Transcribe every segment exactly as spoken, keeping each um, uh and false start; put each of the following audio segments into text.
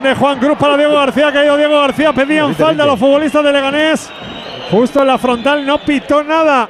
De Juan Cruz para Diego García, ha caído Diego García, pedían falta a los futbolistas de Leganés. Justo en la frontal, no pitó nada.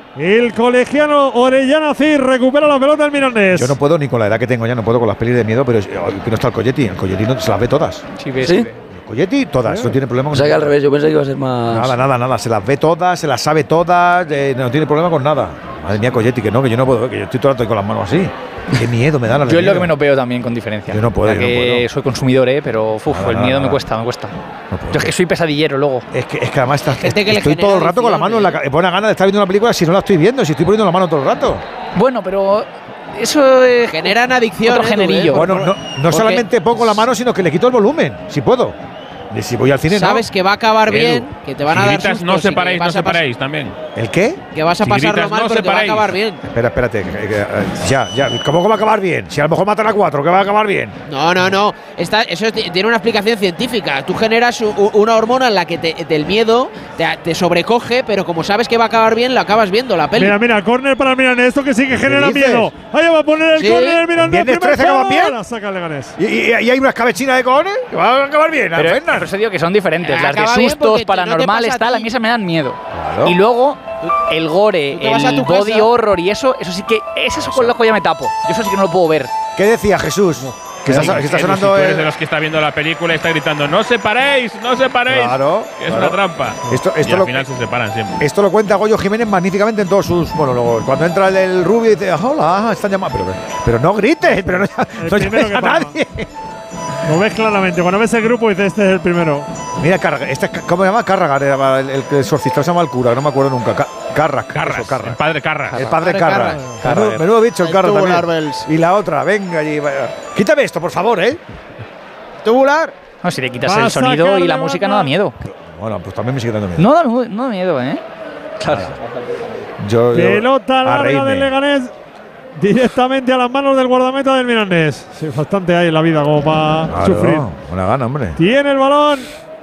El colegiano Orellana Cid recupera la pelota del Mirandés. Yo no puedo, ni con la edad que tengo ya, no puedo con las pelis de miedo, pero es, que no está el Colletti. El Colletti no, se las ve todas. Sí, ves, ¿Sí? sí. El Colletti, todas, ¿sí? No tiene problema con O sea que al revés, yo pensé que iba a ser más. Nada, nada, nada. Se las ve todas, se las sabe todas, eh, no tiene problema con nada. Madre mía, Colletti, que no, que yo no puedo, que yo estoy todo el rato con las manos así. Qué miedo me da la. Yo es lo que menos veo también, con diferencia. Yo no puedo, ya yo que no puedo. soy consumidor, ¿eh? Pero uf, Nada, el nada, miedo nada. me cuesta, me cuesta. No puedo. Yo es que soy pesadillero luego. Es que, es que además estás, Gente que le estoy genera todo el rato con la mano en la adicción, cara. Buena gana de estar viendo una película si no la estoy viendo, si estoy poniendo la mano todo el rato. Bueno, pero eso es Generan adicción. otro ¿eh, tú, generillo. eh? Bueno, no, no porque solamente pongo la mano, sino que le quito el volumen, si puedo. Y si voy al cine, Sabes no. que va a acabar Edu, bien, que te van si a dar gritas, sustos no y que separéis, no vas a pas- separéis también. ¿El qué? Que vas a Si pasarlo gritas, mal, no pero que va a separéis. acabar bien. Espera, espérate. que- que- eh, ya, ya. ¿Cómo que va a acabar bien? Si a lo mejor matan a cuatro, que va a acabar bien. No, no, no. Esta, eso t- tiene una explicación científica. Tú generas u- u- una hormona en la que te- del miedo te, te sobrecoge, pero como sabes que va a acabar bien, lo acabas viendo la peli. Mira, mira, córner para el Mirandés. Esto que sí que genera dices? miedo. Ahí va a poner el Sí. córner el Mirandés. ¿Viernes primer trece acaban palo, bien? La saca el Leganés. ¿Y, y- y hay unas cabecinas de cojones? Que va a acabar bien, Pero Fernan. por eso digo que son diferentes. Las de Acaba bien sustos, porque no te paranormales, pasa a tal, a ti. mí esas me dan miedo. Claro. Y luego, el gore, Tú te vas a el tu body casa. horror y eso, eso sí que. Eso con el ojo ya me tapo. Yo eso sí que no lo puedo ver. ¿Qué decía Jesús? Que está, que está Edu, sonando si tú eres el- de los que está viendo la película y está gritando ¡no separéis! ¡No separéis! Claro, Que es claro. una trampa. Esto- esto y al lo- final se separan siempre. Esto lo cuenta Goyo Jiménez magníficamente en todos sus monólogos. Cuando entra el del Rubio y dice, hola, están llamando. Pero, pero no grites, pero no, no primero llames que a pasa. nadie. Lo ves claramente. Cuando ves el grupo, dices: este es el primero. Mira, Carraga, este, es- ¿cómo se llama? Carraga, era el, el, el exorcista se llama el cura, no me acuerdo nunca. Ca- Carras, Carras, eso, Carras. el padre Carras. El padre Padre Carra. Carra. Menudo, menudo bicho el Carra Tubular también. Bells. Y la otra, venga allí. vaya. Quítame esto, por favor, ¿eh? Tubular. No, si le quitas Va a el sonido sacar y la de música banda. no da miedo. Bueno, pues también me sigue dando miedo. No da, no da miedo, ¿eh? Claro. Yo, yo- Pelota a larga reírme. del Leganés. Directamente a las manos del guardameta del Mirandés. Sí, bastante hay en la vida como para Claro, sufrir. buena gana, hombre. Tiene el balón.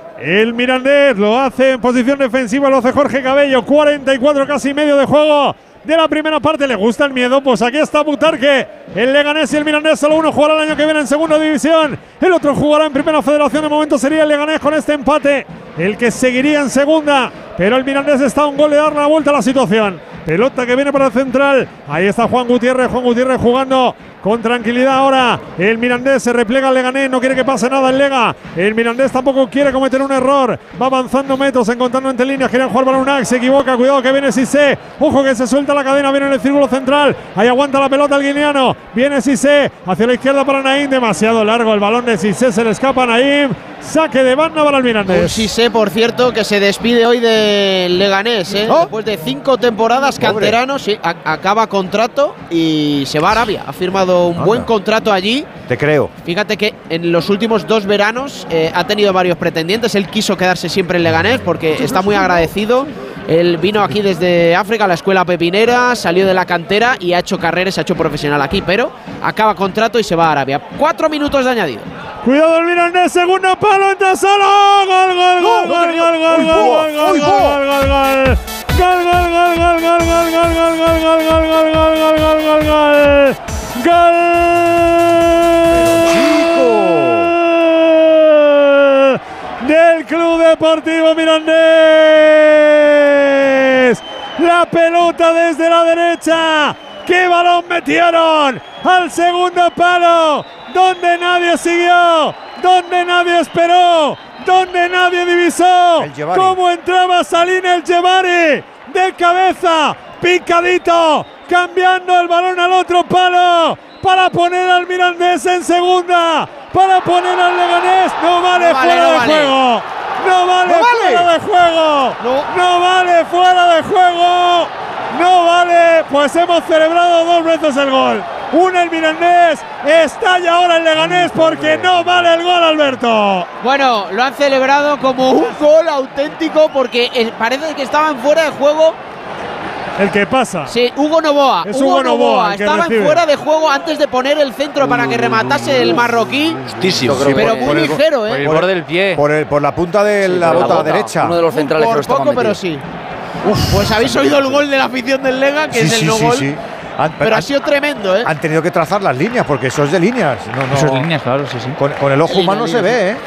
El Mirandés lo hace en posición defensiva, lo hace Jorge Cabello. cuarenta y cuatro casi medio de juego de la primera parte. ¿Le gusta el miedo? Pues aquí está Butarque. El Leganés y el Mirandés, solo uno jugará el año que viene en segunda división. El otro jugará en primera federación. De momento sería el Leganés con este empate, el que seguiría en segunda. Pero el Mirandés está a un gol de dar la vuelta a la situación. Pelota que viene para el central. Ahí está Juan Gutiérrez. Juan Gutiérrez jugando con tranquilidad ahora. El Mirandés se replega al Leganés. No quiere que pase nada el Lega. El Mirandés tampoco quiere cometer un error. Va avanzando metros, encontrando entre líneas. Quieren jugar para Unac. Se equivoca. Cuidado que viene Cissé. Ojo que se suelta la cadena. Viene en el círculo central. Ahí aguanta la pelota el guineano. Viene Cissé. Hacia la izquierda para Naim. Demasiado largo el balón de Cissé. Se le escapa a Naim. Saque de banda para el Un Mirandés. Cissé, por cierto, que se despide hoy del Leganés, ¿eh? ¿Oh? Después de cinco temporadas canterano, sí, a- acaba contrato y se va a Arabia. Ha firmado un Anda. buen contrato allí. Te creo. Fíjate que en los últimos dos veranos eh, ha tenido varios pretendientes. Él quiso quedarse siempre en Leganés porque está muy agradecido. Él vino aquí desde África, a la escuela pepinera, salió de la cantera y ha hecho carrera, se ha hecho profesional aquí, pero acaba contrato y se va a Arabia. Cuatro minutos de añadido. Cuidado el Mirandés, segundo palo, entra solo. Gol, gol, gol, gol, gol, gol, gol, gol, gol, gol, gol, gol, gol. Gol, gol, gol, gol, gol, gol, gol, gol, gol, gol, gol, gol, gol, gol, gol, gol, gol. Gol. Del Club Deportivo Mirandés. La pelota desde la derecha. ¡Qué balón metieron! Al segundo palo, donde nadie siguió, donde nadie esperó, donde nadie divisó. El Jebari. Cómo entraba Salim El Jebari de cabeza, picadito, cambiando el balón al otro palo para poner al Mirandés en segunda, para poner al Leganés. No vale, No vale, fuera no de vale. juego. No vale, No vale. fuera de juego. No. No vale fuera de juego. No vale, pues hemos celebrado dos veces el gol. Una el Mirandés, estalla ahora el Leganés porque no vale el gol, Alberto. Bueno, lo han celebrado como un gol auténtico porque eh, parece que estaban fuera de juego. El que pasa. Sí, Hugo Novoa. Es Hugo Novoa el que estaba en recibe. fuera de juego antes de poner el centro para que rematase el marroquí. Justísimo. Sí, Pero por- muy por el- ligero, Por ¿eh? el Por- borde del pie. Por, el, por la punta de Sí, la por bota derecha. Uno de los centrales que Por lo estaba poco, pero metido. sí. Pues habéis oído el gol de la afición del Lega, que Sí, es el sí, no sí, gol. sí. Han, Pero ha han- sido tremendo, ¿eh? han tenido que trazar las líneas porque eso es de líneas. No, no. Eso es líneas, claro, sí, sí. Con, con el ojo Línea, humano se línea, ve, ¿eh?